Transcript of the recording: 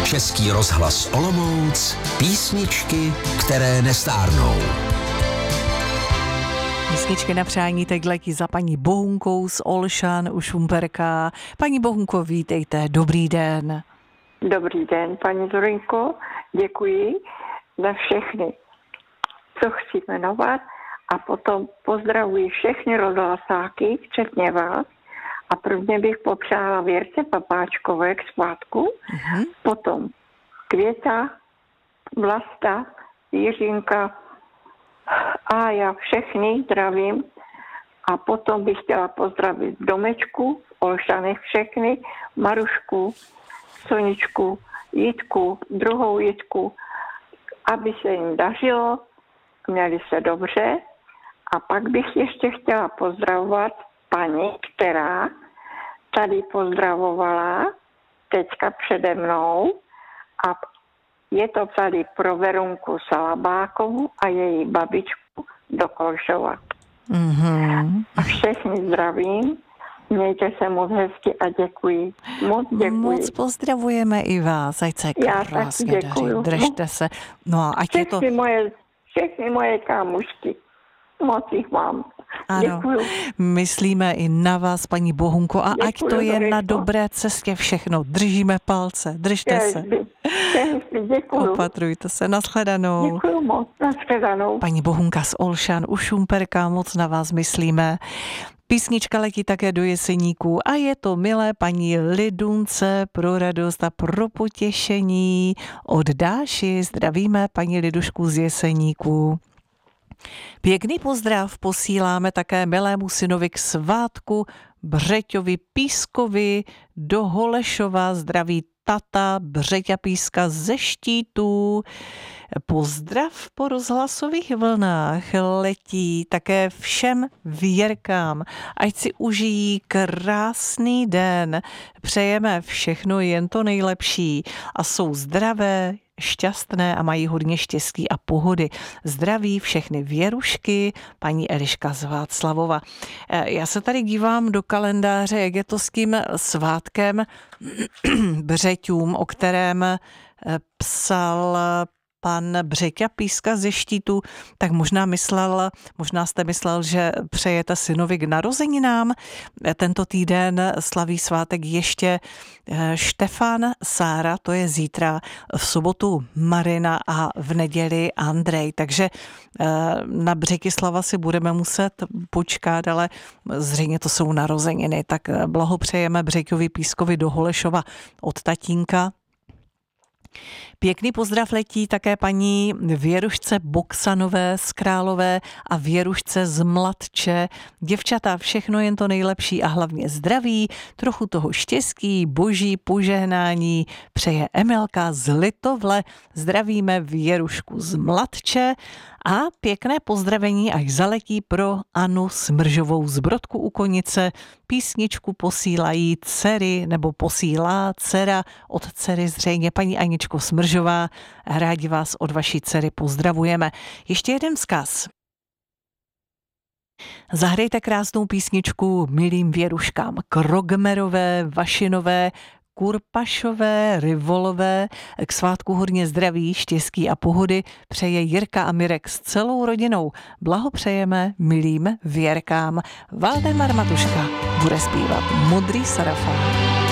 Český rozhlas Olomouc, písničky, které nestárnou. Písničky na přání teď letí za paní Bohunkou z Olšan u Šumperka. Paní Bohunko, vítejte, dobrý den. Dobrý den, paní Zorinko, děkuji za všechny, co chci jmenovat, a potom pozdravuji všechny rozhlasáky, včetně vás. A prvně bych popřála Věrce Papáčkové k svátku, potom Květa, Vlasta, Jiřinka a já všechny zdravím. A potom bych chtěla pozdravit Domečku, v Olšanech všechny, Marušku, Soničku, Jitku, druhou Jitku, aby se jim dařilo, měli se dobře. A pak bych ještě chtěla pozdravovat paní, která tady pozdravovala teďka přede mnou, a je to tady pro Verunku Salabákovu a její babičku do Kolšova. A všechny zdravím, mějte se moc hezky a děkuji. Moc děkuji. Moc pozdravujeme i vás, ať se krásně daří, držte se. No a ať je to... Všechny moje kámošky, moc jich mám. Ano, děkuju. Myslíme i na vás, paní Bohunko, a ať to je na dobré cestě všechno. Držíme palce, držte se. Děkuju. Opatrujte se, nashledanou. Děkuju moc, nashledanou. Paní Bohunka z Olšan u Šumperka, moc na vás myslíme. Písnička letí také do Jeseníků a je to milé paní Lidunce pro radost a pro potěšení od Dáši. Zdravíme paní Lidušku z Jeseníků. Pěkný pozdrav posíláme také milému synovi k svátku Břeťovi Pískovi do Holešova. Zdraví tata Břeťa Píska ze Štítů. Pozdrav po rozhlasových vlnách letí také všem Věrkám. Ať si užijí krásný den. Přejeme všechno jen to nejlepší a jsou zdravé, šťastné a mají hodně štěstí a pohody. Zdraví všechny Věrušky, paní Eliška z Václavova. Já se tady dívám do kalendáře, jak je to s tím svátkem Břeťům, o kterém psal pan Břeťa Píska ze Štítu, tak možná jste myslel, že přejete synovi k narozeninám. Tento týden slaví svátek ještě Štefan, Sára, to je zítra, v sobotu Marina a v neděli Andrej. Takže na Břetislava si budeme muset počkat, ale zřejmě to jsou narozeniny. Tak blahopřejeme Břeťovi Pískovi do Holešova od tatínka. Pěkný pozdrav letí také paní Věrušce Boksanové z Králové a Věrušce z Mladče. Děvčata, všechno jen to nejlepší a hlavně zdraví, trochu toho štěstí, boží požehnání přeje Emilka z Litovle. Zdravíme Věrušku z Mladče a pěkné pozdravení až zaletí pro Anu Smržovou z Brodku u Konice. Písničku posílají dcery, nebo posílá dcera od dcery zřejmě paní Aničko Smržová. Rádi vás od vaší dcery pozdravujeme. Ještě jeden vzkaz. Zahrajte krásnou písničku milým Věruškám Krogmerové, Vašinové, Kurpašové, Rivolové. K svátku hodně zdraví, štěstí a pohody přeje Jirka a Mirek s celou rodinou. Blahopřejeme milým Věrkám. Valdemar Matuška bude zpívat Modrý sarafán.